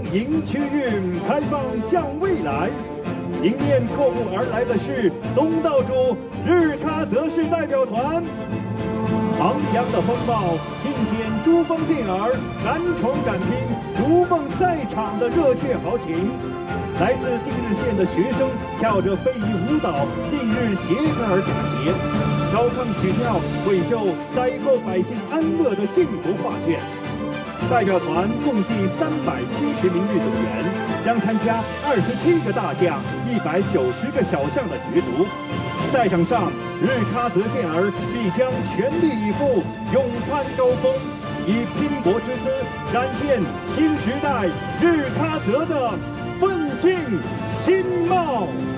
迎趋运，开放向未来。迎面阔步而来的是东道主日喀则市代表团。昂扬的风貌尽显珠峰健儿敢闯敢拼、逐梦赛场的热血豪情。来自定日县的学生跳着非遗舞蹈定日鞋儿假鞋，高亢曲调绘就灾后百姓安乐的幸福画卷。代表团共计370名运动员，将参加27个大项、190个小项的角逐。赛场上，日喀则健儿必将全力以赴，勇攀高峰，以拼搏之姿展现新时代日喀则的奋进新貌。